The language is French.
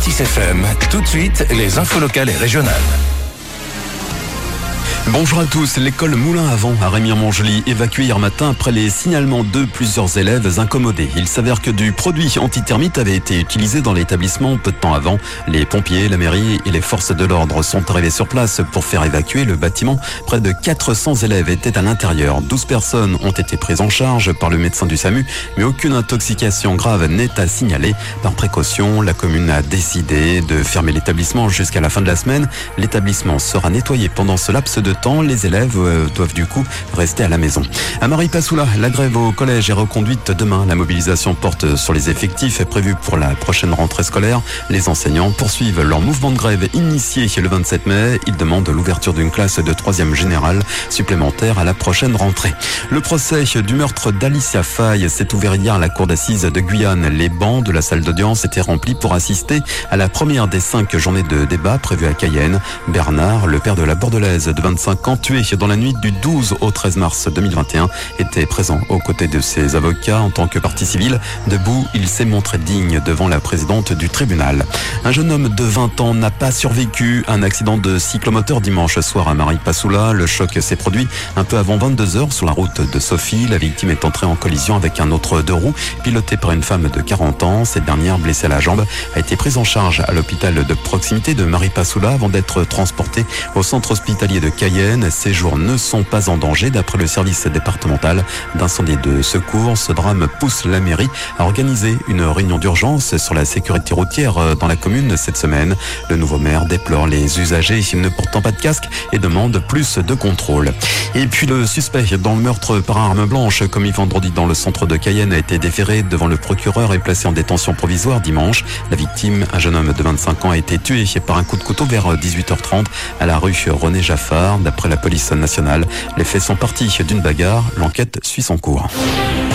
Mathis FM. Tout de suite, les infos locales et régionales. Bonjour à tous, l'école Moulin à Vent à Remire-Montjoly évacuée hier matin après les signalements de plusieurs élèves incommodés. Il s'avère que du produit antitermite avait été utilisé dans l'établissement peu de temps avant. Les pompiers, la mairie et les forces de l'ordre sont arrivés sur place pour faire évacuer le bâtiment. Près de 400 élèves étaient à l'intérieur. 12 personnes ont été prises en charge par le médecin du SAMU, mais aucune intoxication grave n'est à signaler. Par précaution, la commune a décidé de fermer l'établissement jusqu'à la fin de la semaine. L'établissement sera nettoyé pendant ce laps de temps. Les élèves doivent du coup rester à la maison. À Maripasoula, la grève au collège est reconduite demain. La mobilisation porte sur les effectifs prévus pour la prochaine rentrée scolaire. Les enseignants poursuivent leur mouvement de grève initié le 27 mai. Ils demandent l'ouverture d'une classe de 3e générale supplémentaire à la prochaine rentrée. Le procès du meurtre d'Alicia Faye s'est ouvert hier à la cour d'assises de Guyane. Les bancs de la salle d'audience étaient remplis pour assister à la première des 5 journées de débat prévues à Cayenne. Bernard, le père de la Bordelaise de 25 ans, tué dans la nuit du 12 au 13 mars 2021, était présent aux côtés de ses avocats en tant que partie civile. Debout, il s'est montré digne devant la présidente du tribunal. Un jeune homme de 20 ans n'a pas survécu à un accident de cyclomoteur dimanche soir à Maripasoula. Le choc s'est produit un peu avant 22h sur la route de Sophie. La victime est entrée en collision avec un autre deux roues piloté par une femme de 40 ans. Cette dernière, blessée à la jambe, a été prise en charge à l'hôpital de proximité de Maripasoula avant d'être transportée au centre hospitalier de Cayenne. Ses jours ne sont pas en danger d'après le service départemental d'incendie et de secours. Ce drame pousse la mairie à organiser une réunion d'urgence sur la sécurité routière dans la commune cette semaine. Le nouveau maire déplore les usagers ne portant pas de casque et demande plus de contrôle. Et puis le suspect dans le meurtre par arme blanche commis vendredi dans le centre de Cayenne a été déféré devant le procureur et placé en détention provisoire dimanche. La victime, un jeune homme de 25 ans, a été tué par un coup de couteau vers 18h30 à la rue René Jaffard. D'après la police nationale, les faits sont partis d'une bagarre. L'enquête suit son cours.